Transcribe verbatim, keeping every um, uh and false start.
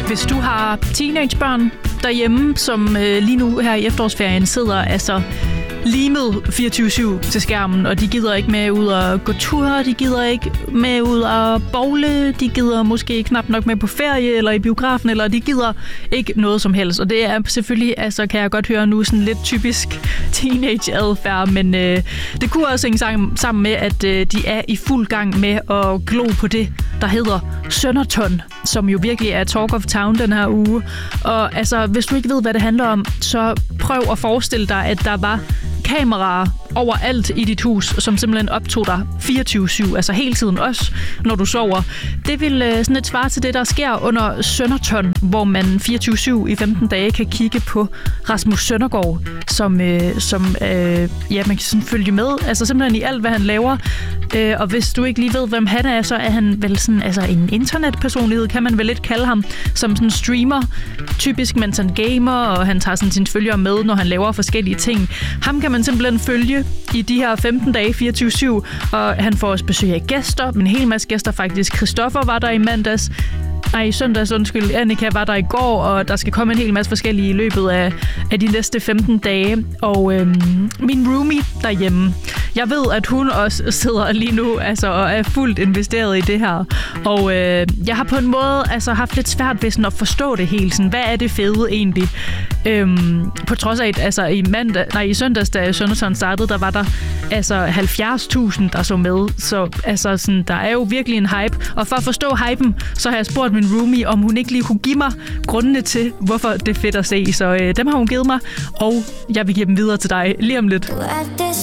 Hvis du har teenagebørn derhjemme, som øh, lige nu her i efterårsferien sidder altså limet fireogtyve syv til skærmen, og de gider ikke med ud og gå tur, de gider ikke med ud og bowle, de gider måske knap nok med på ferie eller i biografen, eller de gider ikke noget som helst. Og det er selvfølgelig, altså kan jeg godt høre nu, sådan lidt typisk teenage-adfærd, men øh, det kunne også hænge sammen med, at øh, de er i fuld gang med at glo på det, der hedder Sønderton, som jo virkelig er talk of town den her uge. Og altså, hvis du ikke ved, hvad det handler om, så prøv at forestille dig, at der var kameraer overalt i dit hus, som simpelthen optog dig fireogtyve syv, altså hele tiden også, når du sover. Det vil øh, sådan et svare til det, der sker under Sønderton, hvor man fireogtyve syv i femten dage kan kigge på Rasmus Søndergaard, som, øh, som øh, ja, man kan sådan følge med, altså simpelthen i alt, hvad han laver. Øh, og hvis du ikke lige ved, hvem han er, så er han vel sådan, altså en internetpersonlighed, kan man vel lidt kalde ham, som sådan streamer, typisk, mens han gamer, og han tager sådan sine følgere med, når han laver forskellige ting. Ham kan man simpelthen følge i de her femten dage, fireogtyve syv, og han får også besøg af gæster, en hel masse gæster faktisk. Christoffer var der i mandags, nej, i søndags, undskyld, Annika var der i går, og der skal komme en hel masse forskellige i løbet af, af de næste femten dage. Og øhm, min roomie derhjemme, jeg ved, at hun også sidder lige nu altså, og er fuldt investeret i det her. Og øh, jeg har på en måde altså, haft lidt svært ved sådan, at forstå det helt. Sådan, hvad er det fede egentlig? Øhm, på trods af, at altså, i, mandag, nej, i søndags, da Sønderton startede, der var der altså, halvfjerds tusind, der så med. Så altså, sådan, der er jo virkelig en hype. Og for at forstå hypen, så har jeg spurgt min roomie, om hun ikke lige kunne give mig grundene til, hvorfor det er fedt at se. Så øh, dem har hun givet mig, og jeg vil give dem videre til dig lige om lidt.